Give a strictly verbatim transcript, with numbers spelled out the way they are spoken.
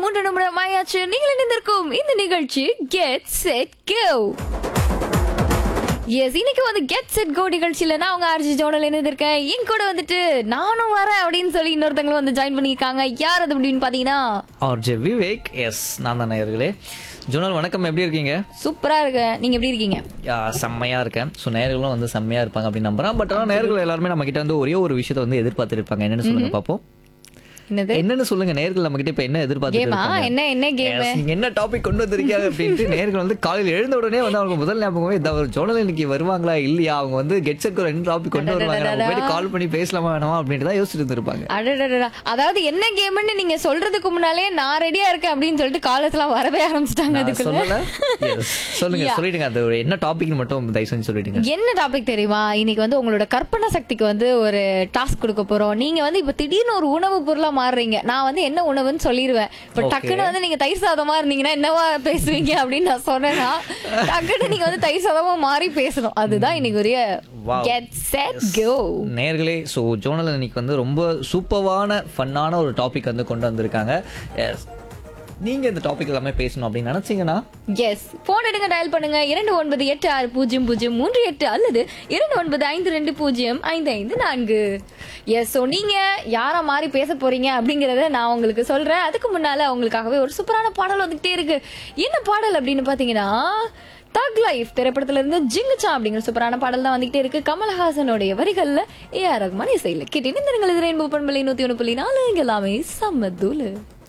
மூன்று நிமிடம் ஆயாச்சு. நீங்கள் இணைந்திருக்கும் இந்த நிகழ்ச்சி கெட் செட் கோ. எஸ், இன்னைக்கு வந்து கெட் செட் கோ நிகழ்ச்சியில நான் அவங்க ஆர்ஜி ஜோனல் இணைந்திருக்கேன். என் கூட வந்துட்டு நானும் வரேன் அப்படின்னு சொல்லி இன்னொருத்தங்களும் வந்து ஜாயின் பண்ணியிருக்காங்க. யார் அது அப்படின்னு பாத்தீங்கன்னா ஆர்ஜே விவேக். எஸ், நான் தான் நேயர்களே. ஜோனல் வணக்கம், எப்படி இருக்கீங்க? சூப்பரா இருக்கேன். நீங்க எப்படி இருக்கீங்க? யா, செம்மையா இருக்கேன். ஸோ நேயர்களும் வந்து செம்மையா இருப்பாங்க அப்படின்னு நம்புறேன். பட் ஆனால் நேயர்கள் எல்லாருமே நம்ம கிட்ட வந்து ஒரே ஒரு விஷயத்த வந்து எதிர்பார்த்து இருப்பாங்க. என்னன்னு சொல்லுங்க பாப்போம். என்னது என்னன்னு சொல்லுங்க. நேயர்கள் நம்ம கிட்ட இப்ப என்ன எதிர்பார்த்து கேமா? என்ன என்ன கேம்? நீங்க என்ன டாபிக் கொண்டு வந்திருக்கீங்க அப்படின்ட்டு நேயர்கள் வந்து காலையில் எழுந்த உடனே வந்து அவங்க முதல் ஞாபகமே இந்த ஒரு ஜோனல் இன்னைக்கு வருவாங்களா இல்லையா, அவங்க வந்து கெட் செட் கோ என்ன டாபிக் கொண்டு வருவாங்க, நம்ம போயிட்டு கால் பண்ணி பேசலாமா வேணாமா அப்படின்ட்டு தான் யோசிச்சுட்டு இருந்திருப்பாங்க. அடடடடா, அதாவது என்ன கேம்னு நீங்க சொல்றதுக்கு முன்னாலே நான் ரெடியா இருக்கேன் அப்படின்னு சொல்லிட்டு காலேஜ் எல்லாம் வரவே ஆரம்பிச்சிட்டாங்க. அதுக்கு சொல்லல. சொல்லுங்க, சொல்லிடுங்க. அது என்ன டாபிக்னு மட்டும் தயவு செஞ்சு சொல்லிடுங்க. என்ன டாபிக் தெரியுமா? இன்னைக்கு வந்து உங்களோட கற்பனை சக்திக்கு வந்து ஒரு டாஸ்க் கொடுக்க போறோம். நீங்க வந்து இப்ப திடீர்னு ஒரு உணவு பொருளா மாறுறீங்க. நான் வந்து என்ன உணவுன்னு சொல்லிடுவேன். இப்ப டக்குன்னு வந்து நீங்க தயிர் சாதமா இருந்தீங்கன்னா என்னவா பேசுவீங்க அப்படின்னு நான் சொன்னேன்னா டக்குன்னு நீங்க வந்து தயிர் சாதமா மாறி பேசணும். அதுதான் இன்னைக்கு ஒரு கெட் செட் கோ. நேயர்களே, ஸோ ஜோனல் இன்னைக்கு வந்து ரொம்ப சூப்பரான ஃபன்னான ஒரு டாபிக் வந்து கொண்டு வந்திருக்காங்க. எஸ், நீங்க இந்த டாபிக் எல்லாமே பேசணும் அப்படின்னு நினைச்சீங்கன்னா எஸ், போன் எடுங்க, டயல் பண்ணுங்க இரண்டு ஒன்பது எட்டு ஆறு பூஜ்ஜியம் பூஜ்ஜியம் மூன்று எட்டு அல்லது இரண்டு ஒன்பது ஐந்து ரெண்டு பூஜ்ஜியம் ஐந்து ஐந்து நான்கு. எஸ், ஸோ நீங்க யாரா மாதிரி பேச போறீங்க அப்படிங்கறத நான் உங்களுக்கு சொல்றேன். அதுக்கு முன்னால உங்களுக்காகவே ஒரு சூப்பரான பாடல் வந்துகிட்டே இருக்கு. என்ன பாடல் அப்படின்னு பாத்தீங்கன்னா தக் லைஃப் திரைப்படத்துல இருந்து ஜிங்குச்சா அப்படிங்கிற சூப்பரான பாடல் தான் வந்துகிட்டே இருக்கு. கமலஹாசனுடைய வரிகள்ல ஏ ஆர் ரஹ்மான் இசையில கேட்டீங்க. ரெயின்போ பண்பலை நூத்தி ஒன்று புள்ளி நாலு எல்லாமே சம்மதூலு.